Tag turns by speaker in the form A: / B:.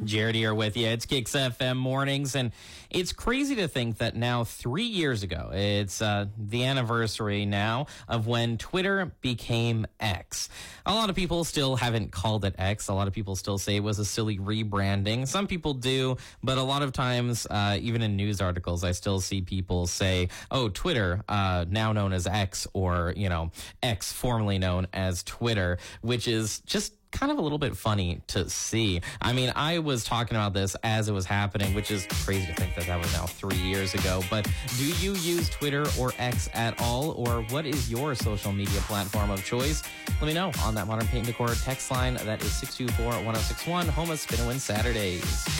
A: Jared here with you. It's Kicks FM Mornings, and it's crazy to think that now 3 years ago, it's the anniversary now of when Twitter became X. A lot of people still haven't called it X. A lot of people still say it was a silly rebranding. Some people do, but a lot of times, even in news articles, I still see people say, oh, Twitter, now known as X, or, X formerly known as Twitter, which is just kind of a little bit funny to see. I mean, I was talking about this as it was happening, which is crazy to think that that was now 3 years ago. But do you use Twitter or X at all? Or what is your social media platform of choice? Let me know on that Modern Paint Decor text line. That is 624-1061, home of Spin and Win Saturdays.